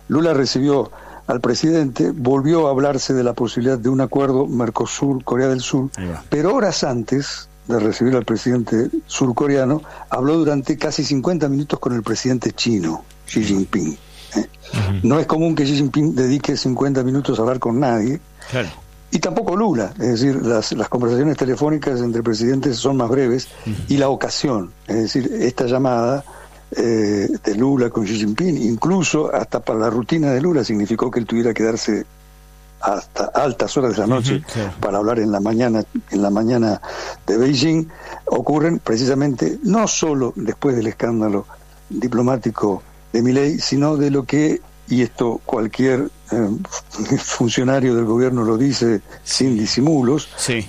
Lula recibió al presidente, volvió a hablarse de la posibilidad de un acuerdo Mercosur-Corea del Sur, pero horas antes de recibir al presidente surcoreano, habló durante casi 50 minutos con el presidente chino, Xi Jinping. No es común que Xi Jinping dedique 50 minutos a hablar con nadie, claro. Y tampoco Lula, es decir, las conversaciones telefónicas entre presidentes son más breves, y la ocasión, es decir, esta llamada de Lula con Xi Jinping, incluso hasta para la rutina de Lula significó que él tuviera que quedarse hasta altas horas de la noche para hablar en la mañana de Beijing, ocurren precisamente no solo después del escándalo diplomático de Milei, sino de lo que, y esto cualquier funcionario del gobierno lo dice sin disimulos,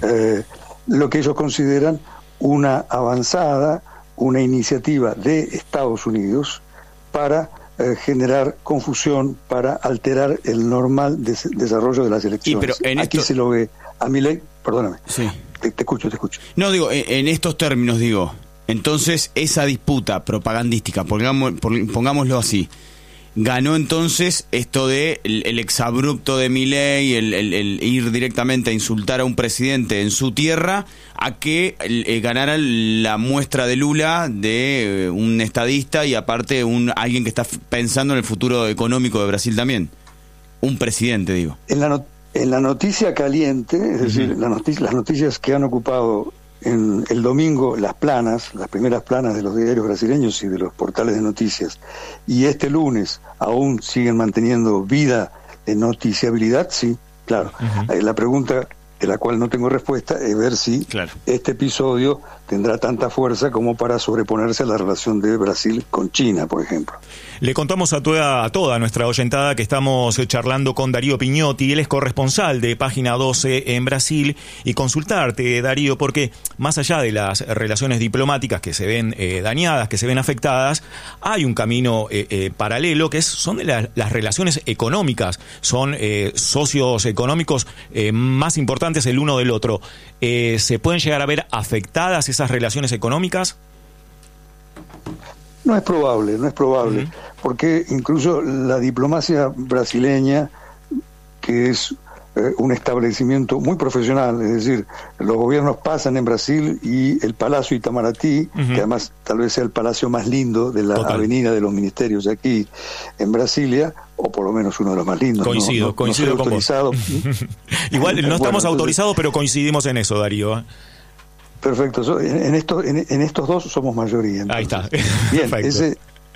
lo que ellos consideran una avanzada, una iniciativa de Estados Unidos para generar confusión, para alterar el normal desarrollo de las elecciones. Aquí se lo ve a Milei, perdóname, te escucho. No, digo, en estos términos, entonces esa disputa propagandística, pongámoslo así, ganó entonces esto de el exabrupto de Milei, el ir directamente a insultar a un presidente en su tierra, a que ganara la muestra de Lula de un estadista y aparte alguien que está pensando en el futuro económico de Brasil también. Un presidente, digo. En la noticia caliente, es decir, las noticias que han ocupado en el domingo las primeras planas de los diarios brasileños y de los portales de noticias, y este lunes aún siguen manteniendo vida de noticiabilidad, sí, claro. La pregunta de la cual no tengo respuesta es ver si este episodio tendrá tanta fuerza como para sobreponerse a la relación de Brasil con China, por ejemplo. Le contamos a toda nuestra oyentada que estamos charlando con Darío Pignotti. Él es corresponsal de Página 12 en Brasil. Y consultarte, Darío, porque más allá de las relaciones diplomáticas que se ven dañadas, que se ven afectadas, hay un camino paralelo que son de las relaciones económicas. Son socios económicos más importantes el uno del otro. ¿Se pueden llegar a ver afectadas esas relaciones económicas? No es probable, porque incluso la diplomacia brasileña, que es un establecimiento muy profesional, es decir, los gobiernos pasan en Brasil y el Palacio Itamaraty, que además tal vez sea el palacio más lindo de la avenida de los ministerios de aquí en Brasilia, o por lo menos uno de los más lindos. Coincido con vos. Igual no estamos autorizados, pero coincidimos en eso, Darío. Perfecto, en estos dos somos mayoría. Entonces. Ahí está. Bien,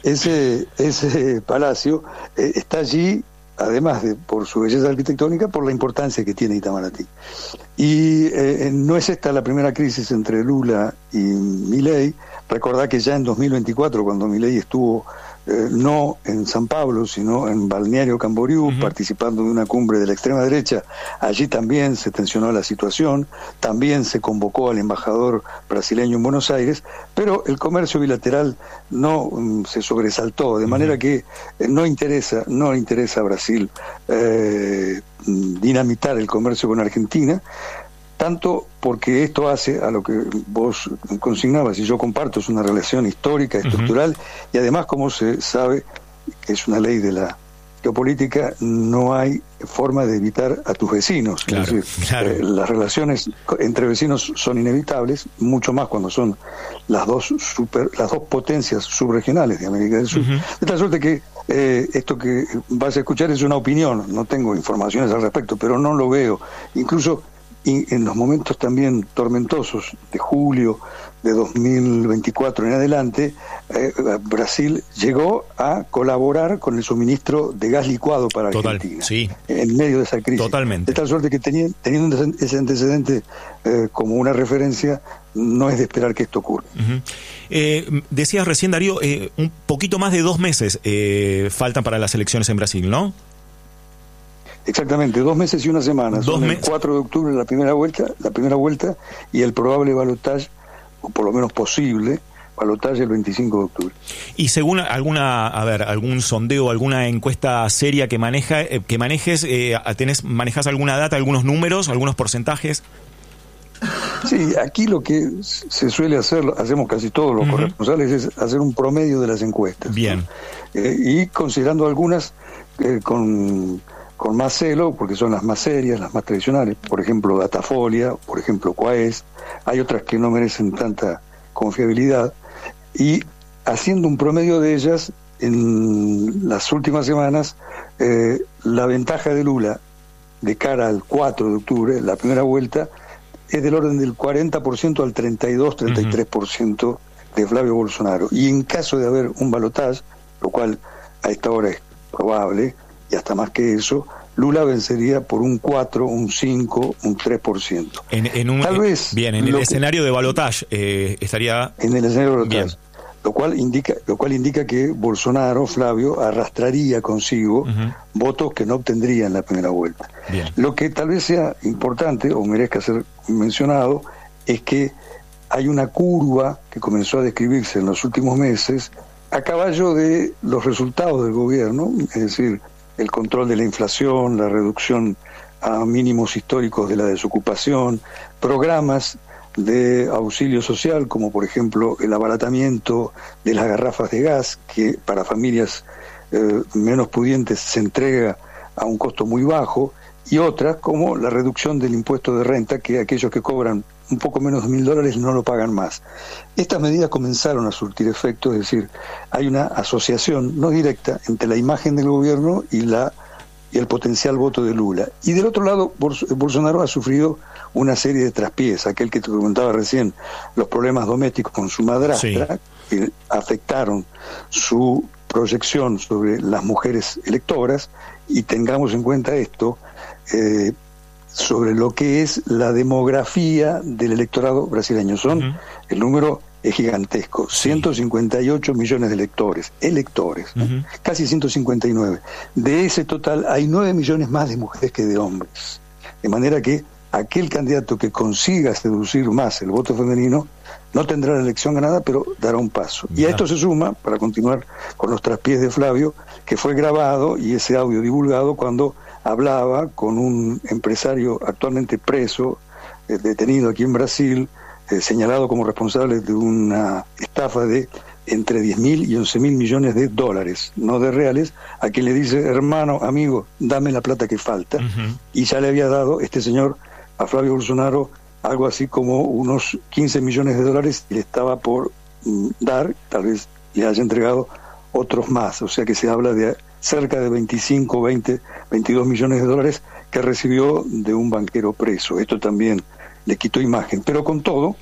ese palacio está allí, además de por su belleza arquitectónica, por la importancia que tiene Itamaraty. Y no es esta la primera crisis entre Lula y Milei. Recordá que ya en 2024, cuando Milei estuvo no en San Pablo, sino en Balneario Camboriú, participando de una cumbre de la extrema derecha, allí también se tensionó la situación, también se convocó al embajador brasileño en Buenos Aires, pero el comercio bilateral no se sobresaltó, de manera que no interesa a Brasil dinamitar el comercio con Argentina, tanto porque esto hace a lo que vos consignabas, y yo comparto, es una relación histórica, estructural, y además, como se sabe, que es una ley de la geopolítica, no hay forma de evitar a tus vecinos. Es decir, las relaciones entre vecinos son inevitables, mucho más cuando son las dos potencias subregionales de América del Sur. De tal suerte que esto que vas a escuchar es una opinión, no tengo informaciones al respecto, pero no lo veo. Incluso en los momentos también tormentosos de julio de 2024 en adelante, Brasil llegó a colaborar con el suministro de gas licuado para Argentina, en medio de esa crisis. Totalmente. De tal suerte que teniendo ese antecedente como una referencia, no es de esperar que esto ocurra. Decías recién, Darío, un poquito más de 2 meses faltan para las elecciones en Brasil, ¿no? Exactamente, 2 meses y 1 semana. Son el 4 de octubre la primera vuelta y el probable balotaje, o por lo menos posible balotaje, el 25 de octubre. Y según algún sondeo, alguna encuesta seria que manejes, ¿manejás alguna data, algunos números, algunos porcentajes? Sí, aquí lo que se suele hacer, hacemos casi todos los corresponsales, es hacer un promedio de las encuestas. Bien. ¿No? Y considerando algunas con más celo, porque son las más serias, las más tradicionales, por ejemplo Datafolia, por ejemplo Quaest, hay otras que no merecen tanta confiabilidad, y haciendo un promedio de ellas, en las últimas semanas, la ventaja de Lula de cara al 4 de octubre, la primera vuelta, es del orden del 40% al 32-33% de Flavio Bolsonaro. Y en caso de haber un balotaje, lo cual a esta hora es probable, y hasta más que eso, Lula vencería por un 4, un 5, un 3%. Tal vez bien, en el escenario de balotaje estaría... En el escenario de balotaje. Lo cual indica que Bolsonaro, Flavio, arrastraría consigo votos que no obtendría en la primera vuelta. Bien. Lo que tal vez sea importante, o merezca ser mencionado, es que hay una curva que comenzó a describirse en los últimos meses a caballo de los resultados del gobierno, es decir, el control de la inflación, la reducción a mínimos históricos de la desocupación, programas de auxilio social, como por ejemplo el abaratamiento de las garrafas de gas, que para familias menos pudientes se entrega a un costo muy bajo, y otras como la reducción del impuesto de renta, que aquellos que cobran un poco menos de $1.000 no lo pagan más. Estas medidas comenzaron a surtir efecto, es decir, hay una asociación no directa entre la imagen del gobierno y el potencial voto de Lula. Y del otro lado, Bolsonaro ha sufrido una serie de traspiés, aquel que te comentaba recién, los problemas domésticos con su madrastra, sí, que afectaron su proyección sobre las mujeres electoras, y tengamos en cuenta esto, sobre lo que es la demografía del electorado brasileño. El número es gigantesco, 158 millones de electores, casi 159. De ese total hay 9 millones más de mujeres que de hombres. De manera que aquel candidato que consiga seducir más el voto femenino no tendrá la elección ganada, pero dará un paso. Y a esto se suma, para continuar con los traspiés de Flavio, que fue grabado y ese audio divulgado cuando hablaba con un empresario actualmente preso, detenido aquí en Brasil, señalado como responsable de una estafa de entre 10.000 y 11.000 millones de dólares, no de reales, a quien le dice: hermano, amigo, dame la plata que falta. Y ya le había dado este señor a Flavio Bolsonaro algo así como unos 15 millones de dólares, y le estaba por dar, tal vez le haya entregado otros más, o sea que se habla de cerca de 25, 20, 22 millones de dólares que recibió de un banquero preso. Esto también le quitó imagen, pero con todo,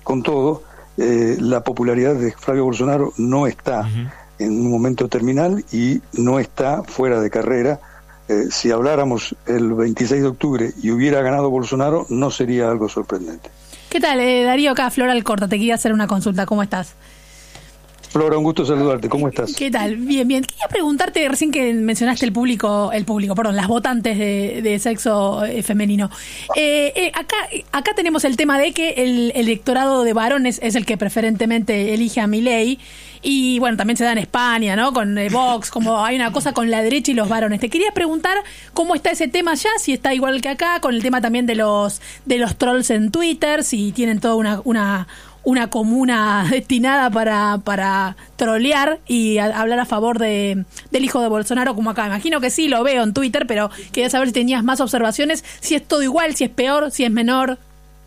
la popularidad de Flavio Bolsonaro no está en un momento terminal y no está fuera de carrera. Si habláramos el 26 de octubre y hubiera ganado Bolsonaro, no sería algo sorprendente. ¿Qué tal, Darío? Acá Flora Alcorta, te quería hacer una consulta. ¿Cómo estás? Flora, un gusto saludarte. ¿Cómo estás? ¿Qué tal? Bien, bien. Quería preguntarte, recién que mencionaste el público, las votantes de sexo femenino. Acá tenemos el tema de que el electorado de varones es el que preferentemente elige a Milei. Y bueno, también se da en España, ¿no? Con Vox, como hay una cosa con la derecha y los varones. Te quería preguntar cómo está ese tema allá, si está igual que acá, con el tema también de los trolls en Twitter, si tienen toda una comuna destinada para trolear y hablar a favor del hijo de Bolsonaro, como acá. Imagino que sí, lo veo en Twitter, pero quería saber si tenías más observaciones, si es todo igual, si es peor, si es menor.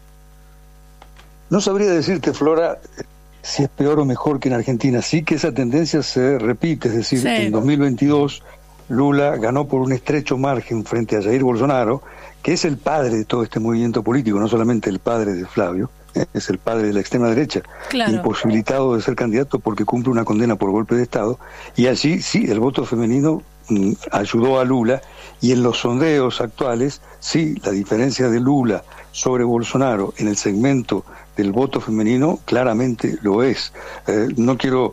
No sabría decirte, Flora, si es peor o mejor que en Argentina. Sí que esa tendencia se repite, es decir, en 2022 Lula ganó por un estrecho margen frente a Jair Bolsonaro, que es el padre de todo este movimiento político, no solamente el padre de Flavio, es el padre de la extrema derecha, claro, imposibilitado de ser candidato porque cumple una condena por golpe de Estado, y allí sí, el voto femenino ayudó a Lula, y en los sondeos actuales, sí, la diferencia de Lula sobre Bolsonaro en el segmento del voto femenino claramente lo es. No quiero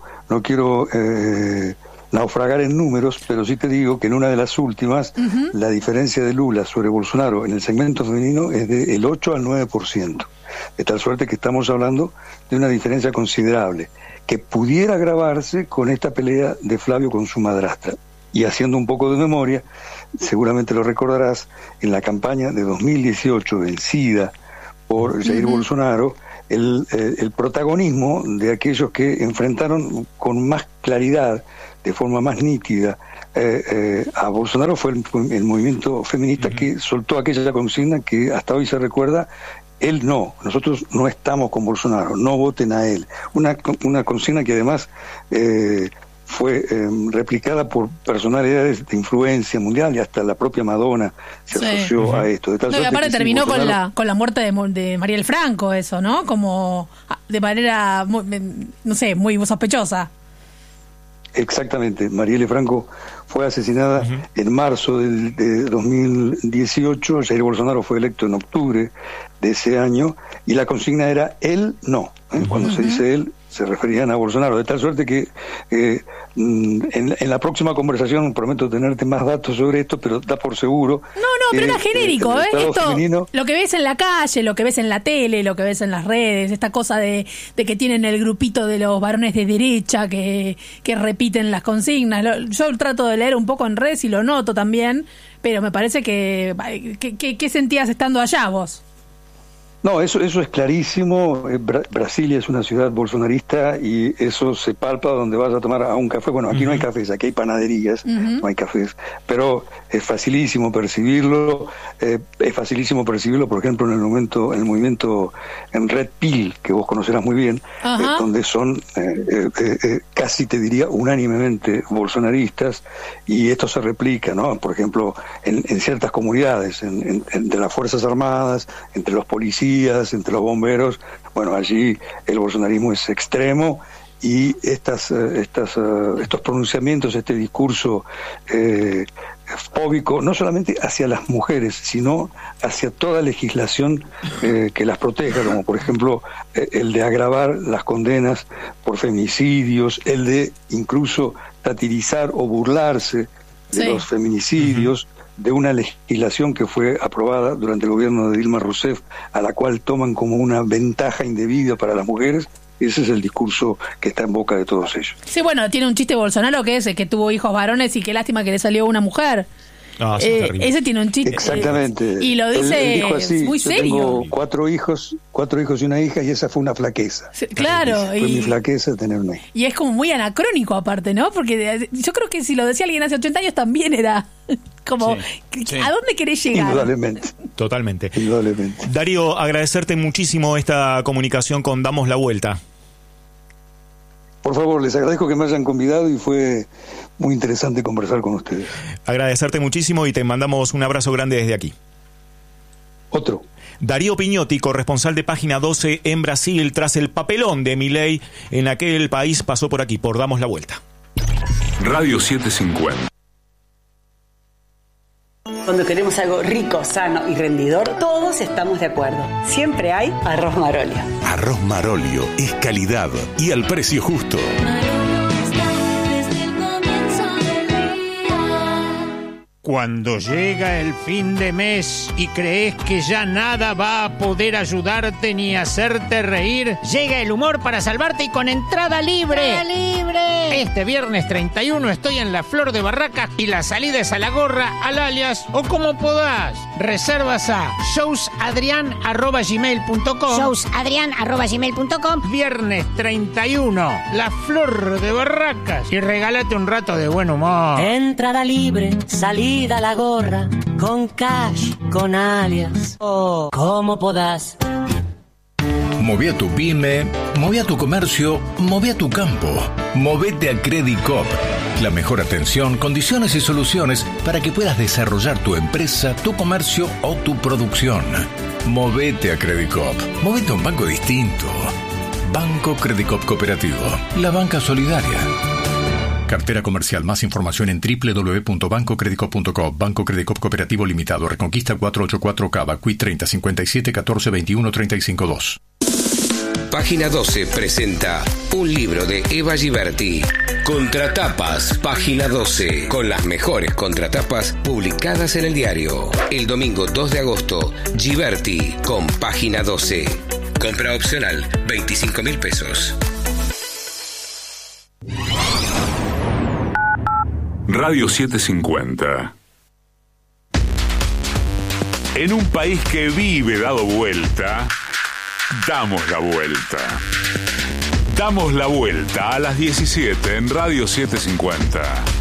naufragar en números, pero sí te digo que en una de las últimas, la diferencia de Lula sobre Bolsonaro en el segmento femenino es del 8 al 9%, de tal suerte que estamos hablando de una diferencia considerable, que pudiera agravarse con esta pelea de Flavio con su madrastra. Y haciendo un poco de memoria, seguramente lo recordarás, en la campaña de 2018 vencida por Jair Bolsonaro, el protagonismo de aquellos que enfrentaron con más claridad, de forma más nítida, a Bolsonaro fue el movimiento feminista que soltó aquella consigna que hasta hoy se recuerda: él no, nosotros no estamos con Bolsonaro, no voten a él. Una consigna que además fue replicada por personalidades de influencia mundial, y hasta la propia Madonna se asoció a esto. De tal y aparte terminó Bolsonaro, con la muerte de Mariel Franco, eso, ¿no? Como de manera, no sé, muy sospechosa. Exactamente, Marielle Franco fue asesinada en marzo de 2018, Jair Bolsonaro fue electo en octubre de ese año, y la consigna era él no. Cuando se dice él, se referían a Bolsonaro, de tal suerte que en la próxima conversación prometo tenerte más datos sobre esto, pero da por seguro. No, pero era genérico, esto, femenino, lo que ves en la calle, lo que ves en la tele, lo que ves en las redes, esta cosa de que tienen el grupito de los varones de derecha que repiten las consignas. Yo trato de leer un poco en redes y lo noto también, pero me parece ¿qué sentías estando allá vos? No, eso es clarísimo. Brasilia es una ciudad bolsonarista y eso se palpa donde vas a tomar a un café. Bueno, aquí no hay cafés, aquí hay panaderías, no hay cafés, pero es facilísimo percibirlo. Por ejemplo, en el movimiento en Red Pill, que vos conocerás muy bien, donde son casi te diría unánimemente bolsonaristas, y esto se replica, ¿no? Por ejemplo, en ciertas comunidades, de las Fuerzas Armadas, entre los policías, entre los bomberos. Bueno, allí el bolsonarismo es extremo, y estos pronunciamientos, este discurso fóbico, no solamente hacia las mujeres, sino hacia toda legislación que las proteja, como por ejemplo el de agravar las condenas por femicidios, el de incluso satirizar o burlarse de los feminicidios, de una legislación que fue aprobada durante el gobierno de Dilma Rousseff, a la cual toman como una ventaja indebida para las mujeres. Ese es el discurso que está en boca de todos ellos. Sí, bueno, tiene un chiste Bolsonaro que es que tuvo hijos varones y qué lástima que le salió una mujer. Ese tiene un chiste. Exactamente. Y lo dice él dijo así, muy serio. Tengo cuatro hijos y una hija, y esa fue una flaqueza. Sí, claro. Fue mi flaqueza tener una hija. Y es como muy anacrónico aparte, ¿no? Porque yo creo que si lo decía alguien hace 80 años también era como, ¿a dónde querés llegar? Indudablemente. Totalmente. Indudablemente. Darío, agradecerte muchísimo esta comunicación con Damos la Vuelta. Por favor, les agradezco que me hayan convidado y fue muy interesante conversar con ustedes. Agradecerte muchísimo y te mandamos un abrazo grande desde aquí. Otro. Darío Piñotti, corresponsal de Página 12 en Brasil, tras el papelón de Milei en aquel país, pasó por aquí, por Damos la Vuelta. Radio 750. Cuando queremos algo rico, sano y rendidor, todos estamos de acuerdo. Siempre hay Arroz Marolio. Arroz Marolio es calidad y al precio justo. Cuando llega el fin de mes y crees que ya nada va a poder ayudarte ni hacerte reír, llega el humor para salvarte y con entrada libre. ¡Libre! Este viernes 31 estoy en la Flor de Barracas y la salida es a La Gorra, al Alias o como podás. Reservas a showsadrian@gmail.com. showsadrian@gmail.com. Viernes 31, la Flor de Barracas, y regálate un rato de buen humor. Entrada libre, salida a La Gorra, con cash, con Alias o como podás. Moví a tu pyme, moví a tu comercio, moví a tu campo. Movete a Credit Coop. La mejor atención, condiciones y soluciones para que puedas desarrollar tu empresa, tu comercio o tu producción. Movete a Credit Coop. Movete a un banco distinto. Banco Credit Coop Cooperativo. La banca solidaria. Cartera comercial. Más información en www.bancocreditcoop.com. Banco Credit Coop Cooperativo Limitado. Reconquista 484 Cava. Cuit 30 57 14 21 35 2. Página 12 presenta un libro de Eva Giberti. Contratapas, Página 12, con las mejores contratapas publicadas en el diario. El domingo 2 de agosto, Giberti con Página 12. Compra opcional, 25.000 pesos. Radio 750. En un país que vive dado vuelta, damos la vuelta. Damos la vuelta a las 17 en Radio 750.